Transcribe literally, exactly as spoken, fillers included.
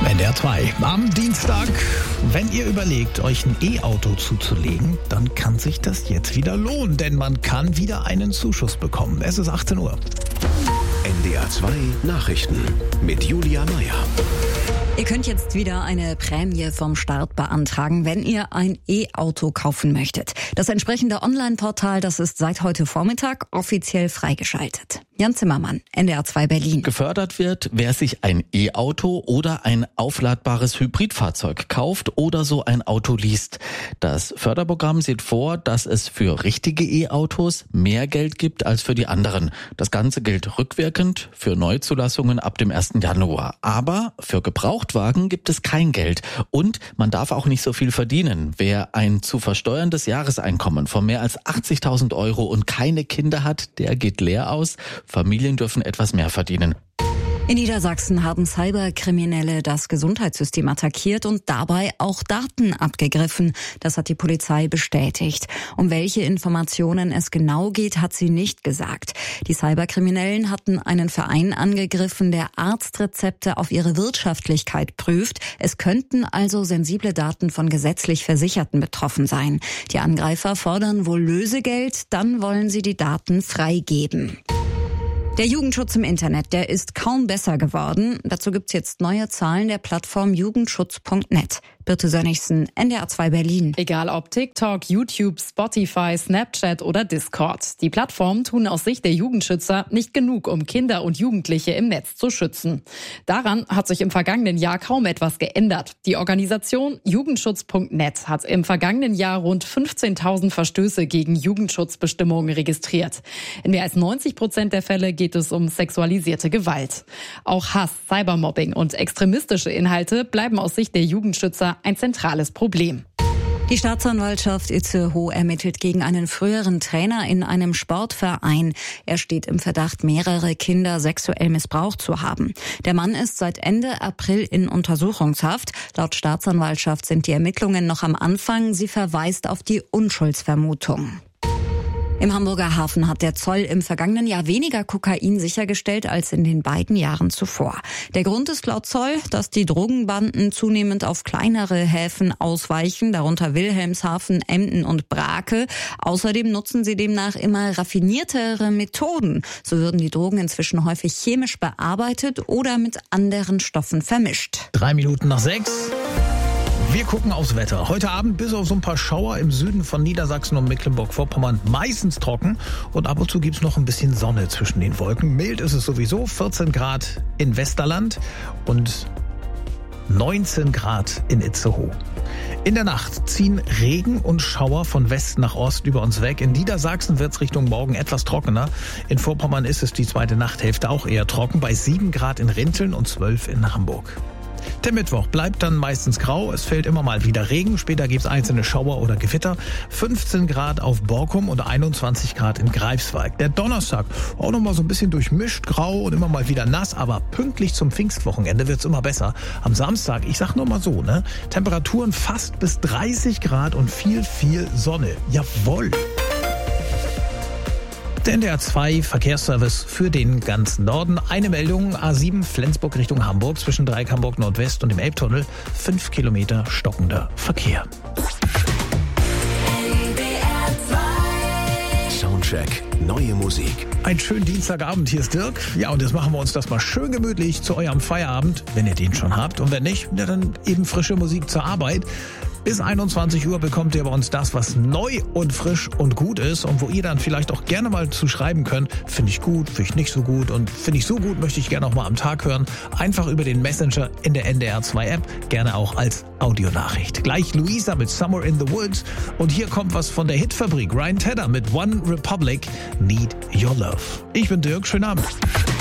N D R zwei. Am Dienstag, wenn ihr überlegt, euch ein E-Auto zuzulegen, dann kann sich das jetzt wieder lohnen, denn man kann wieder einen Zuschuss bekommen. Es ist achtzehn Uhr. N D R zwei Nachrichten mit Julia Meyer. Ihr könnt jetzt wieder eine Prämie vom Staat beantragen, wenn ihr ein E-Auto kaufen möchtet. Das entsprechende Online-Portal, das ist seit heute Vormittag offiziell freigeschaltet. Jan Zimmermann, N D R zwei Berlin. Gefördert wird, wer sich ein E-Auto oder ein aufladbares Hybridfahrzeug kauft oder so ein Auto liest. Das Förderprogramm sieht vor, dass es für richtige E-Autos mehr Geld gibt als für die anderen. Das Ganze gilt rückwirkend für Neuzulassungen ab dem ersten Januar. Aber für Gebrauchtwagen gibt es kein Geld. Und man darf auch nicht so viel verdienen. Wer ein zu versteuerndes Jahreseinkommen von mehr als achtzigtausend Euro und keine Kinder hat, der geht leer aus. Familien dürfen etwas mehr verdienen. In Niedersachsen haben Cyberkriminelle das Gesundheitssystem attackiert und dabei auch Daten abgegriffen. Das hat die Polizei bestätigt. Um welche Informationen es genau geht, hat sie nicht gesagt. Die Cyberkriminellen hatten einen Verein angegriffen, der Arztrezepte auf ihre Wirtschaftlichkeit prüft. Es könnten also sensible Daten von gesetzlich Versicherten betroffen sein. Die Angreifer fordern wohl Lösegeld, dann wollen sie die Daten freigeben. Der Jugendschutz im Internet, der ist kaum besser geworden. Dazu gibt's jetzt neue Zahlen der Plattform jugendschutz punkt net. Birte Sönnigsen, N D R zwei Berlin. Egal ob TikTok, YouTube, Spotify, Snapchat oder Discord. Die Plattformen tun aus Sicht der Jugendschützer nicht genug, um Kinder und Jugendliche im Netz zu schützen. Daran hat sich im vergangenen Jahr kaum etwas geändert. Die Organisation jugendschutz punkt net hat im vergangenen Jahr rund fünfzehntausend Verstöße gegen Jugendschutzbestimmungen registriert. In mehr als neunzig Prozent der Fälle geht es um sexualisierte Gewalt. Auch Hass, Cybermobbing und extremistische Inhalte bleiben aus Sicht der Jugendschützer ein zentrales Problem. Die Staatsanwaltschaft Itzehoe ermittelt gegen einen früheren Trainer in einem Sportverein. Er steht im Verdacht, mehrere Kinder sexuell missbraucht zu haben. Der Mann ist seit Ende April in Untersuchungshaft. Laut Staatsanwaltschaft sind die Ermittlungen noch am Anfang. Sie verweist auf die Unschuldsvermutung. Im Hamburger Hafen hat der Zoll im vergangenen Jahr weniger Kokain sichergestellt als in den beiden Jahren zuvor. Der Grund ist laut Zoll, dass die Drogenbanden zunehmend auf kleinere Häfen ausweichen, darunter Wilhelmshaven, Emden und Brake. Außerdem nutzen sie demnach immer raffiniertere Methoden. So würden die Drogen inzwischen häufig chemisch bearbeitet oder mit anderen Stoffen vermischt. Drei Minuten nach sechs. Wir gucken aufs Wetter. Heute Abend bis auf so ein paar Schauer im Süden von Niedersachsen und Mecklenburg-Vorpommern meistens trocken und ab und zu gibt's noch ein bisschen Sonne zwischen den Wolken. Mild ist es sowieso, vierzehn Grad in Westerland und neunzehn Grad in Itzehoe. In der Nacht ziehen Regen und Schauer von West nach Ost über uns weg. In Niedersachsen wird's Richtung Morgen etwas trockener. In Vorpommern ist es die zweite Nachthälfte auch eher trocken, bei sieben Grad in Rinteln und zwölf in Hamburg. Der Mittwoch bleibt dann meistens grau, es fällt immer mal wieder Regen, später gibt's einzelne Schauer oder Gewitter, fünfzehn Grad auf Borkum und einundzwanzig Grad in Greifswald. Der Donnerstag auch noch mal so ein bisschen durchmischt, grau und immer mal wieder nass, aber pünktlich zum Pfingstwochenende wird's immer besser. Am Samstag, ich sag nur mal so, ne, Temperaturen fast bis dreißig Grad und viel, viel Sonne. Jawohl! Der N D R zwei Verkehrsservice für den ganzen Norden. Eine Meldung, A sieben Flensburg Richtung Hamburg zwischen Dreieck-Hamburg Nordwest und dem Elbtunnel. Fünf Kilometer stockender Verkehr. Soundcheck, neue Musik. Einen schönen Dienstagabend, hier ist Dirk. Ja, und jetzt machen wir uns das mal schön gemütlich zu eurem Feierabend, wenn ihr den schon habt. Und wenn nicht, ja, dann eben frische Musik zur Arbeit. Bis einundzwanzig Uhr bekommt ihr bei uns das, was neu und frisch und gut ist und wo ihr dann vielleicht auch gerne mal zu schreiben könnt, finde ich gut, finde ich nicht so gut und finde ich so gut, möchte ich gerne auch mal am Tag hören. Einfach über den Messenger in der N D R zwei App, gerne auch als Audionachricht. Gleich Luisa mit Summer in the Woods und hier kommt was von der Hitfabrik. Ryan Tedder mit One Republic, Need Your Love. Ich bin Dirk, schönen Abend.